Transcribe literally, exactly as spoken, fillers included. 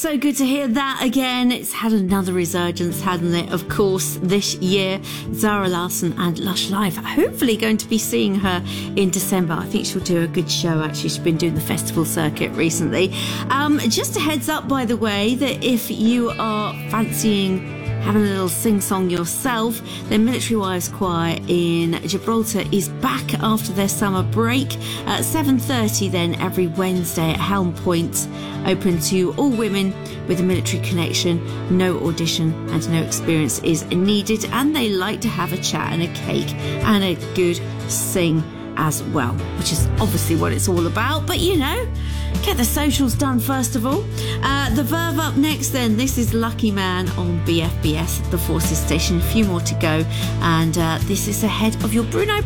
so good to hear that again. It's had another resurgence, hasn't it? Of course, this year, Zara Larsson and Lush Live. Hopefully going to be seeing her in December. I think she'll do a good show, actually. She's been doing the festival circuit recently. Um, just a heads up, by the way, that if you are fancying having a little sing-song yourself, then Military Wives Choir in Gibraltar is back after their summer break at seven thirty then every Wednesday at Helm Point, open to all women with a military connection. No audition and no experience is needed, and they like to have a chat and a cake and a good sing as well, which is obviously what it's all about. But you know, get the socials done first of all. Uh, the Verve up next then. This is Lucky Man on B F B S, the Forces Station. A few more to go, and uh, this is ahead of your Bruno